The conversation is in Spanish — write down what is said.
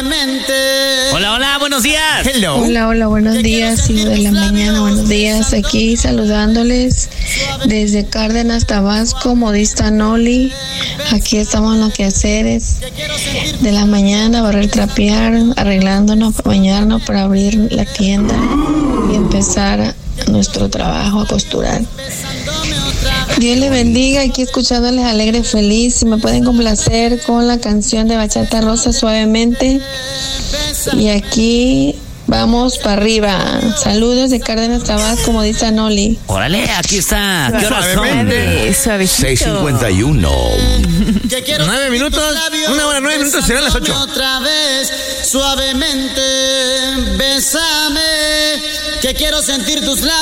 Hola, hola, buenos días. Hello. Hola, buenos días, hijo de la mañana, buenos días. Aquí saludándoles desde Cárdenas, Tabasco, Modista Noli. Aquí estamos en los quehaceres de la mañana, barrer, trapear, arreglándonos, bañarnos para abrir la tienda y empezar nuestro trabajo a costurar. Dios les bendiga, aquí escuchándoles alegre, feliz. Si me pueden complacer con la canción de Bachata Rosa, Suavemente. Y aquí vamos para arriba. Saludos de Cárdenas, Tabasco, Modista Noli. Órale, aquí está. ¿Qué horas son? Suavecito. 6:51. 9 minutos. 1 hora, 9 minutos, serán las 8. Otra vez, suavemente, bésame, que quiero sentir tus labios.